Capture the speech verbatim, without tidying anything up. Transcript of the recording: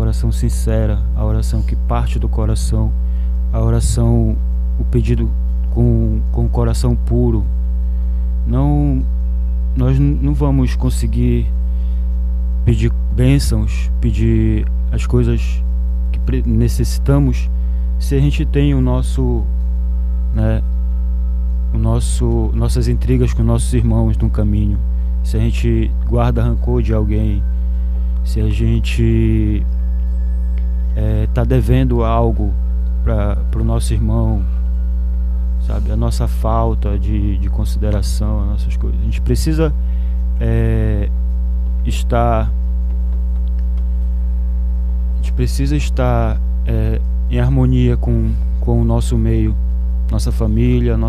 oração sincera, a oração que parte do coração, a oração, o pedido com, com o coração puro. Não, nós não vamos conseguir pedir bênçãos, pedir as coisas que necessitamos se a gente tem o nosso, né, o nosso, nossas intrigas com nossos irmãos no caminho, se a gente guarda rancor de alguém, se a gente está é, devendo algo para o nosso irmão, sabe, a nossa falta de, de consideração, as nossas coisas. A gente precisa é, estar, a gente precisa estar é, em harmonia com, com o nosso meio, nossa família,